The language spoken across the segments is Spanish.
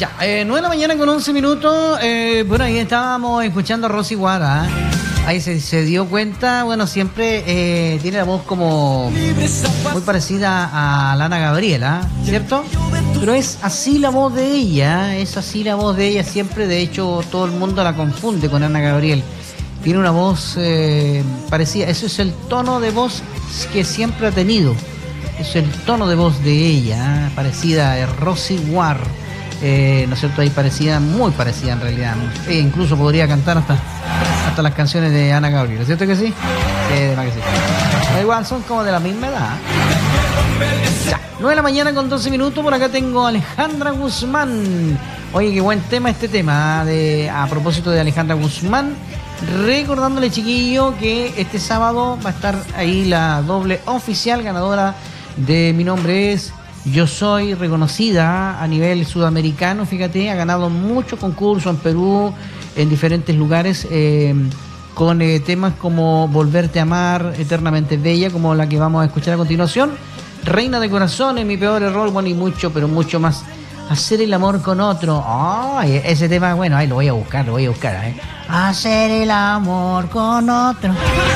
Ya, 9 de la mañana con 11 minutos. Bueno, ahí estábamos escuchando a Rosy Guara. Ahí se dio cuenta, bueno, siempre tiene la voz como muy parecida a Lana Gabriela, ¿cierto? Pero es así la voz de ella, es así la voz de ella siempre. De hecho, todo el mundo la confunde con Ana Gabriel. Tiene una voz parecida, eso es el tono de voz que siempre ha tenido. Es el tono de voz de ella, parecida a Rosy Guara. ¿No es cierto? Ahí parecida, muy parecida en realidad. Incluso podría cantar hasta las canciones de Ana Gabriel, ¿es cierto que sí? De más que sí. Pero igual son como de la misma edad. Ya, 9 de la mañana con 12 minutos. Por acá tengo a Alejandra Guzmán. Oye, qué buen tema este tema. A propósito de Alejandra Guzmán, recordándole, chiquillo, que este sábado va a estar ahí la doble oficial ganadora de Mi Nombre Es Yo Soy, reconocida a nivel sudamericano. Fíjate, ha ganado muchos concursos en Perú, en diferentes lugares, con temas como Volverte a Amar, Eternamente Bella, como la que vamos a escuchar a continuación, Reina de Corazones, Mi Peor Error, bueno, y mucho, pero mucho más. Hacer el amor con otro. Ay, ese tema, bueno, ahí lo voy a buscar, Hacer el amor con otro.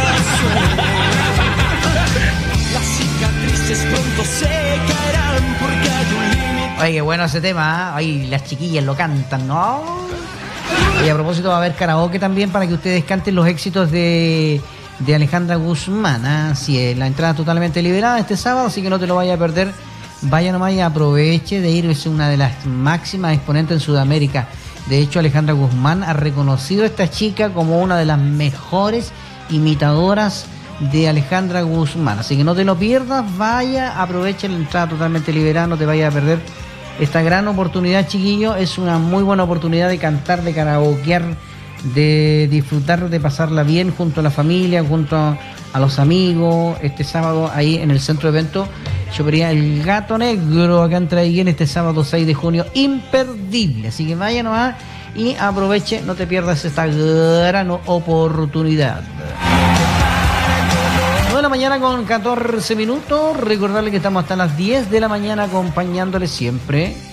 Las cicatrices pronto se caerán porque hay un límite. Oye, qué bueno ese tema, ¿eh? Ay, las chiquillas lo cantan, ¿no? Y a propósito va a haber karaoke también para que ustedes canten los éxitos de Alejandra Guzmán, ¿eh? Sí, la entrada totalmente liberada este sábado, así que no te lo vayas a perder. Vaya nomás y aproveche de ir, es una de las máximas exponentes en Sudamérica. De hecho, Alejandra Guzmán ha reconocido a esta chica como una de las mejores imitadoras de Alejandra Guzmán. Así que no te lo pierdas, vaya, aprovecha la entrada totalmente liberada, no te vayas a perder esta gran oportunidad, chiquillo. Es una muy buena oportunidad de cantar, de karaokear, de disfrutar, de pasarla bien junto a la familia, junto a los amigos. Este sábado ahí en el centro de eventos Chopería El Gato Negro, acá en Traiguén, este sábado 6 de junio, imperdible. Así que vaya nomás y aproveche, no te pierdas esta gran oportunidad. 9 de la mañana con 14 minutos. Recordarle que estamos hasta las 10 de la mañana acompañándole siempre